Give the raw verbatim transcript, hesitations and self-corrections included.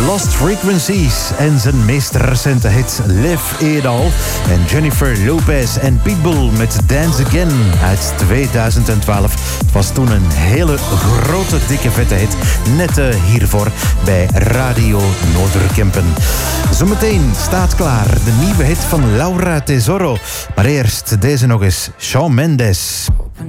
Lost Frequencies en zijn meest recente hit Live It All. En Jennifer Lopez en Pitbull met Dance Again uit tweeduizend twaalf. Het was toen een hele grote, dikke, vette hit. Net uh, hiervoor bij Radio Noorderkempen. Zometeen staat klaar de nieuwe hit van Laura Tesoro. Maar eerst deze nog eens, Shawn Mendes.